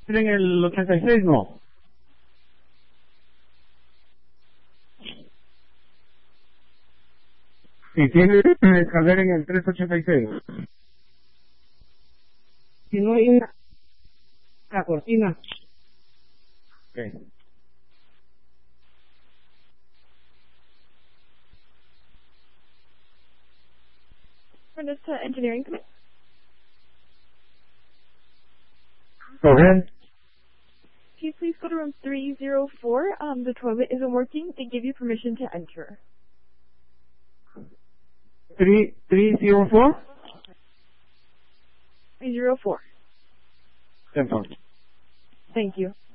En el 86 no. Si tiene que descargar en el 386. Si no hay la cortina. Okay. Vanessa Engineering. Go ahead. Can you please go to room 304? The toilet isn't working. They give you permission to enter. 304? 304. Entonces. Thank you.